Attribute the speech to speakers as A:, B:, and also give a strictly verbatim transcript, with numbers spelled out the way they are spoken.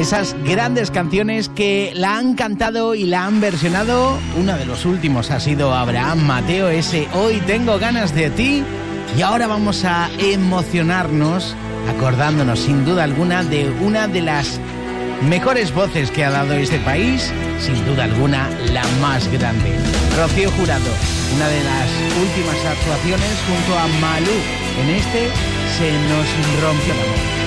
A: esas grandes canciones que la han cantado y la han versionado. Uno de los últimos ha sido Abraham Mateo, ese Hoy tengo ganas de ti. Y ahora vamos a emocionarnos acordándonos sin duda alguna de una de las mejores voces que ha dado este país, sin duda alguna la más grande, Rocío Jurado, una de las últimas actuaciones junto a Malú en este Se nos rompió el amor.